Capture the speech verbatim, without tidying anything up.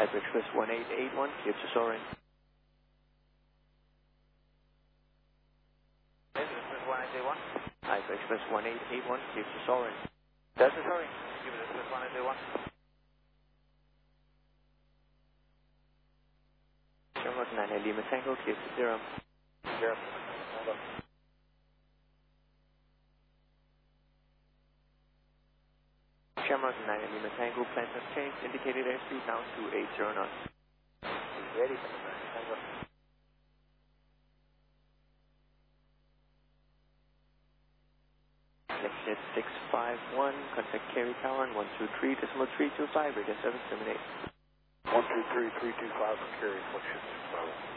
Hyper Express one eight eight one, clear to soaring. one eight eight one. Hyper Express one eight eight one, clear to soaring. Delta soaring. Give it Express one eight eight one. Shamrock nine Lima Tango, clear to zero. Zero. Tango. Shamrock nine Lima Tango, plans have changed, indicated airspeed down to eight zero knots. Ready for the Tango. Flexjet six five one, contact Carry Tower on one two three decimal three two five, radio service terminate. one two three three two five for Carry, Flexjet.